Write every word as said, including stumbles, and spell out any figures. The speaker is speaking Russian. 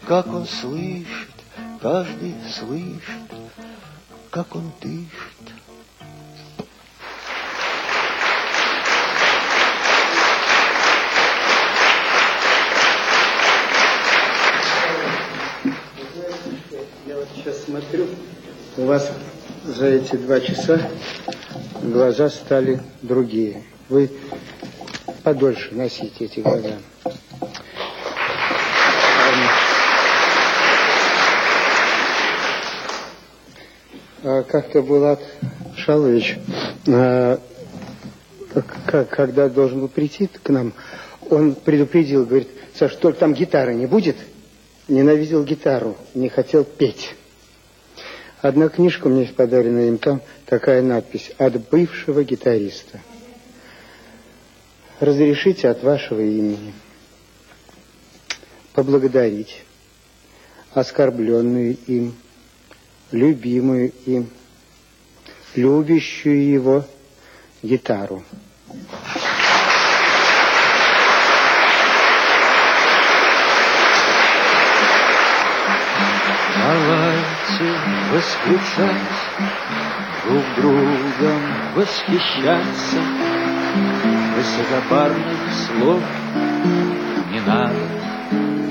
как он слышит, каждый слышит, как он дышит. Я вот сейчас смотрю, у вас за эти два часа глаза стали другие. Вы подольше носите эти глаза. А как-то Булат Шалович, а, когда должен был прийти к нам, он предупредил, говорит: Саш, только там гитары не будет. Ненавидел гитару, не хотел петь. Одна книжка у меня есть подаренная им, там такая надпись: от бывшего гитариста. Разрешите от вашего имени поблагодарить оскорбленную им, любимую им, любящую его гитару. Давайте восклицать, друг другом восхищаться. Высокопарных слов не надо